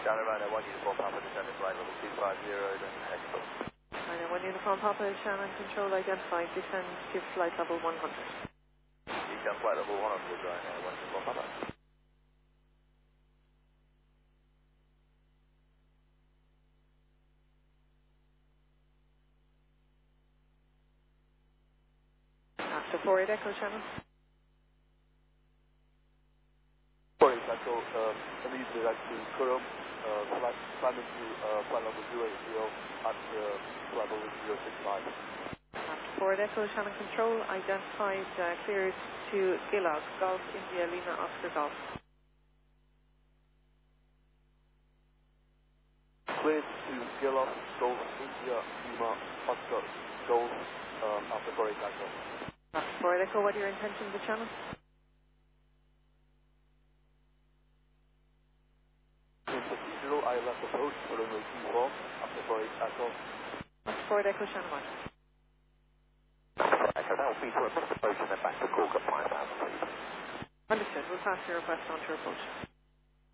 Channel Runner 1 Uniform Papa descending flight level 250 and export. Runner 1 Uniform Papa, Shannon Control identified, descend to flight level 100. Descend flight level 100, Ryanair 1 Uniform Papa. After 48 Echo Channel. 48 Echo, lead direct to Kurum, climb into flight level 080 at flight level 065. After 48 Echo Channel Control identified, cleared to Gillow, Golf India Lima Oscar Golf. Cleared to Gillow, Golf India Lima Oscar Golf after 48 Echo. After 48 Echo, what are your intentions of the channel? I left approach for runway 24 after 48 Echo. After 48 Echo Channel 1. Echo, that will be for a approach and then back to Cork at 5,000, please. Understood. We'll pass your request on to approach.